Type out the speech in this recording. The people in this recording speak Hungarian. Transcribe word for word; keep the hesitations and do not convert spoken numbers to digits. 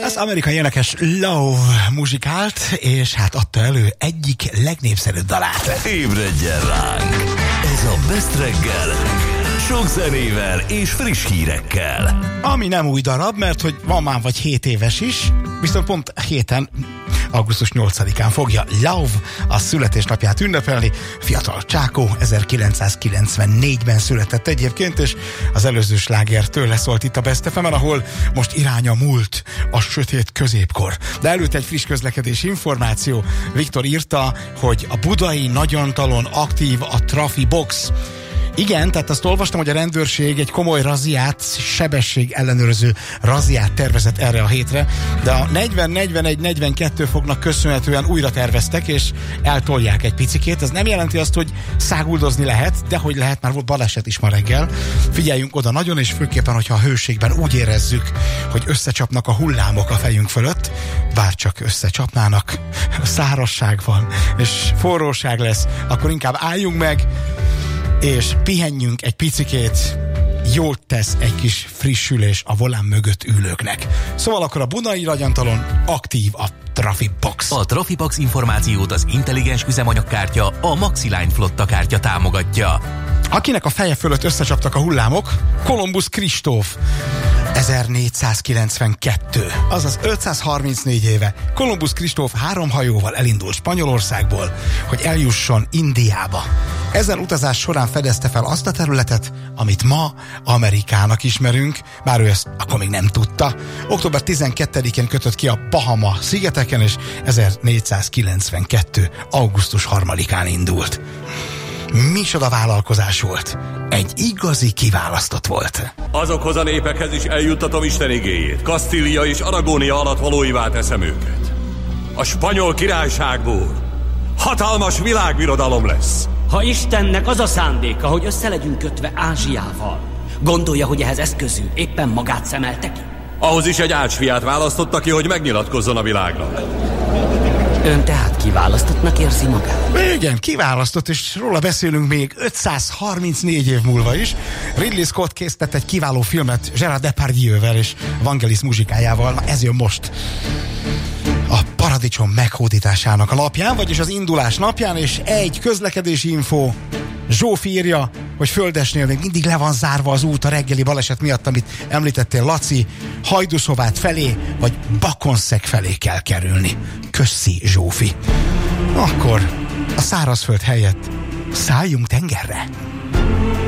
Az amerikai énekes Love muzsikált, és hát adta elő egyik legnépszerűbb dalát. Ébredjen ránk! Ez a Best Reggel, sok zenével és friss hírekkel. Ami nem új darab, mert hogy van már vagy hét éves is, viszont pont héten, augusztus nyolcadikán fogja Love a születésnapját ünnepelni. Fiatal csákó, ezerkilencszázkilencvennégyben született egyébként, és az előző sláger tőle szólt itt a Best ef emen, ahol most irány a múlt, a sötét középkor. De előtt egy friss közlekedési információ. Viktor írta, hogy a budai Nagyantalon aktív a Trafi Box. Igen, tehát azt olvastam, hogy a rendőrség egy komoly razziát, sebesség ellenőrző razziát tervezett erre a hétre, de a negyven, negyvenegy, negyvenkettő fognak köszönhetően újra terveztek, és eltolják egy picikét. Ez nem jelenti azt, hogy száguldozni lehet, de hogy lehet, már volt baleset is ma reggel. Figyeljünk oda nagyon, és főképpen, hogyha a hőségben úgy érezzük, hogy összecsapnak a hullámok a fejünk fölött, bárcsak összecsapnának, szárazság van, és forróság lesz, akkor inkább álljunk meg, és pihenjünk egy picikét, jót tesz egy kis frissülés a volán mögött ülőknek. Szóval akkor a budai Nagyantalon aktív a Trafibox. A Trafibox információt az intelligens üzemanyagkártya, a Maxiline flotta kártya támogatja. Akinek a feje fölött összecsaptak a hullámok, Kolumbusz Kristóf. ezernégyszázkilencvenkettő, azaz ötszázharmincnégy éve Kolumbusz Kristóf három hajóval elindult Spanyolországból, hogy eljusson Indiába. Ezen utazás során fedezte fel azt a területet, amit ma Amerikának ismerünk, bár ő ezt akkor még nem tudta. október tizenkettedikén kötött ki a Bahama szigeteken, és ezernégyszázkilencvenkettő. augusztus harmadikán indult. Micsoda vállalkozás volt. Egy igazi kiválasztott volt. Azokhoz a népekhez is eljuttatom Isten igéjét. Kasztília és Aragónia alatt valóivá teszem őket. A spanyol királyságból hatalmas világbirodalom lesz. Ha Istennek az a szándéka, hogy össze legyünk kötve Ázsiával, gondolja, hogy ehhez eszközül éppen magát szemelte ki? Ahhoz is egy ácsfiát választotta ki, hogy megnyilatkozzon a világnak. Ön tehát kiválasztottnak érzi magát? Igen, kiválasztott, és róla beszélünk még ötszázharmincnégy év múlva is. Ridley Scott készített egy kiváló filmet Gerard Depardieu-vel és Vangelis muzsikájával. Na, ez jön most. A paradicsom meghódításának a napján, vagyis az indulás napján, és egy közlekedési info. Zsófi írja, hogy Földesnél még mindig le van zárva az út a reggeli baleset miatt, amit említettél, Laci. Hajdúszovád felé, vagy Bakonszeg felé kell kerülni. Köszi, Zsófi. Akkor a szárazföld helyett szálljunk tengerre.